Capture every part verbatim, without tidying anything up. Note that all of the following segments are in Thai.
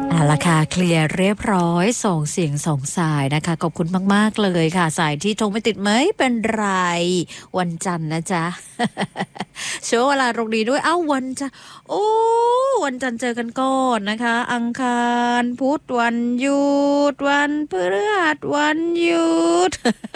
เอาละค่ะเคลียร์เรียบร้อยสองเสียงสองสายนะคะขอบคุณมากๆเลยค่ะสายที่โทรไม่ติดไม่เป็นไรวันจันทร์นะจ๊ะ โชว์เวลาตรงนี้ด้วยเอ้าวันจะโอ้วันจันทร์เจอกันก่อนนะคะอังคารพุธวันหยุดวันพฤหัสวันหยุด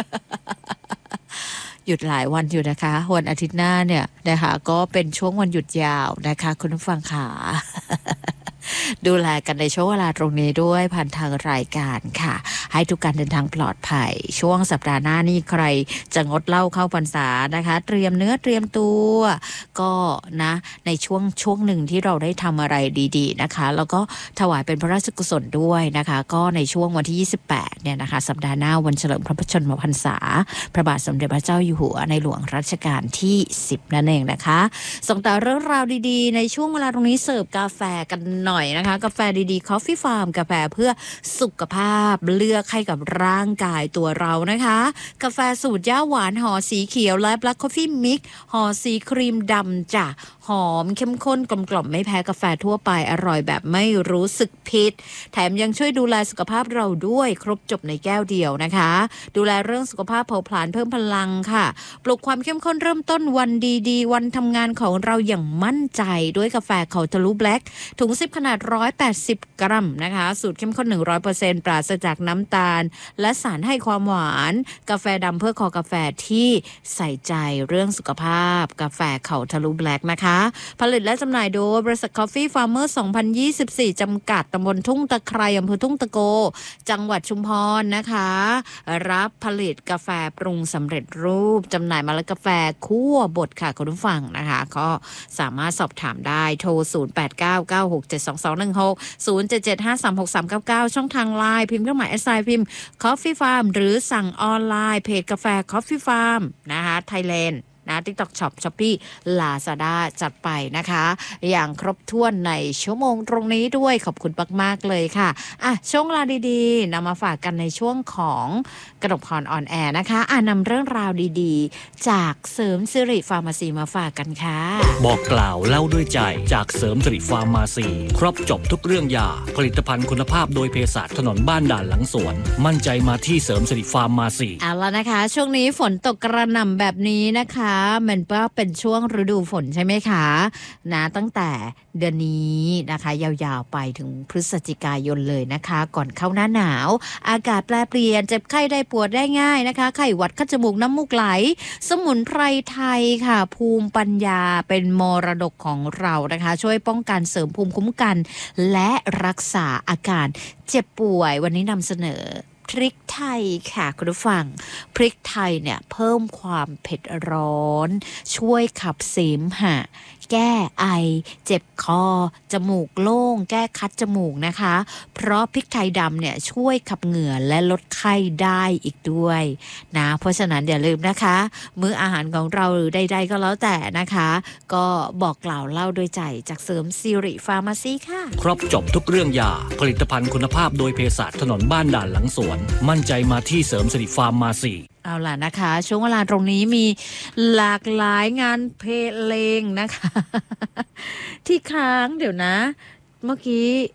หยุดหลายวันอยู่นะคะวันอาทิตย์หน้าเนี่ยนะคะก็เป็นช่วงวันหยุดยาวนะคะคุณผู้ฟังค่ะ ดูแลกันในช่วงเวลาตรงนี้ด้วยผ่านทางรายการค่ะให้ทุกการเดินทางปลอดภัยช่วงสัปดาห์หน้านี่ใครจะงดเหล้าเข้าพรรษานะคะเตรียมเนื้อเตรียมตัวก็นะในช่วงช่วงหนึ่งที่เราได้ทำอะไรดีๆนะคะแล้วก็ถวายเป็นพระราชกุศลด้วยนะคะก็ในช่วงวันที่ยี่สิบแปดเนี่ยนะคะสัปดาห์หน้าวันเฉลิมพระชนมพรรษาพระบาทสมเด็จพระเจ้าอยู่หัวในหลวงรัชกาลที่สิบนั่นเองนะคะส่งต่อเรื่องราวดีๆในช่วงเวลาตรงนี้เสิร์ฟกาแฟกันหน่อยนะคะกาแฟดีๆ Coffee Farm กาแฟเพื่อสุขภาพเลือกให้กับร่างกายตัวเรานะคะกาแฟสูตรย่าหวานห่อสีเขียวและ Black Coffee Mix ห่อสีครีมดำจ้ะหอมเข้มข้นกลมกล่อมไม่แพ้กาแฟทั่วไปอร่อยแบบไม่รู้สึกผิดแถมยังช่วยดูแลสุขภาพเราด้วยครบจบในแก้วเดียวนะคะดูแลเรื่องสุขภาพเผาผลาญเพิ่มพลังค่ะปลุกความเข้มข้นเริ่มต้นวันดีๆวันทำงานของเราอย่างมั่นใจด้วยกาแฟเขาทะลุแบล็คถุงซิปขนาดหนึ่งร้อยแปดสิบกรัมนะคะสูตรเข้มข้น หนึ่งร้อยเปอร์เซ็นต์ ปราศจากน้ำตาลและสารให้ความหวานกาแฟดำเพื่อคอกาแฟที่ใส่ใจเรื่องสุขภาพกาแฟเขาทะลุแบล็คนะคะผลิตและจำหน่ายโดยบริษัท Coffee Farmer สองพันยี่สิบสี่ จำกัดตำบลทุ่งตะไคร้อำเภอทุ่งตะโกจังหวัดชุมพรนะคะรับผลิตกาแฟปรุงสำเร็จรูปจำหน่ายเมล็ดกาแฟคั่วบดค่ะคุณผู้ฟังนะคะก็สามารถสอบถามได้โทรศูนย์ แปด เก้า เก้า หก เจ็ด สอง สอง หนึ่ง หก ศูนย์ เจ็ด เจ็ด ห้า สาม หก สาม เก้า เก้าช่องทางไลน์พิมพ์เครื่องหมาย แอท ไซน์ พิมพ์ Coffee Farm หรือสั่งออนไลน์เพจกาแฟ Coffee Farm นะคะ Thailandนะ TikTok Shop Shopee Lazada จัดไปนะคะอย่างครบถ้วนในชั่วโมงตรงนี้ด้วยขอบคุณมากๆเลยค่ะอ่ะช่วงเวลาดีๆนำมาฝากกันในช่วงของกนกพรออนแอร์นะคะอ่ะนำเรื่องราวดีๆจากเสริมสิริฟาร์มาซีมาฝากกันค่ะบอกกล่าวเล่าด้วยใจจากเสริมสิริฟาร์มาซีครบจบทุกเรื่องยาผลิตภัณฑ์คุณภาพโดยเภสัชถนนบ้านด่านหลังสวนมั่นใจมาที่เสริมสิริฟาร์มาซีเอาละนะคะช่วงนี้ฝนตกกระหน่ำแบบนี้นะคะมันก็เป็นช่วงฤดูฝนใช่ไหมคะนะตั้งแต่เดือนนี้นะคะยาวๆไปถึงพฤศจิกายนเลยนะคะก่อนเข้าหน้าหนาวอากาศแปรเปลี่ยนเจ็บไข้ได้ปวดได้ง่ายนะคะไข้หวัดคัดจมูกน้ำมูกไหลสมุนไพรไทยค่ะภูมิปัญญาเป็นมรดกของเรานะคะช่วยป้องกันเสริมภูมิคุ้มกันและรักษาอาการเจ็บป่วยวันนี้นำเสนอพริกไทยค่ะคุณผู้ฟังพริกไทยเนี่ยเพิ่มความเผ็ดร้อนช่วยขับเสมหะแก้ไอเจ็บคอจมูกโล่งแก้คัดจมูกนะคะเพราะพริกไทยดำเนี่ยช่วยขับเหงื่อและลดไข้ได้อีกด้วยนะเพราะฉะนั้นอย่าลืมนะคะมื้ออาหารของเราหรือใดๆก็แล้วแต่นะคะก็บอกกล่าวเล่าโดยใจจากเสริมสิริฟาร์มาซีค่ะครบจบทุกเรื่องยาผลิตภัณฑ์คุณภาพโดยเภสัชถนนบ้านด่านหลังสวนมั่นใจมาที่เสริมสิริฟาร์มาซีเอาล่ะนะคะช่วงเวลาตรงนี้มีหลากหลายงานเพลงนะคะ ที่ค้างเดี๋ยวนะเมื่อกี้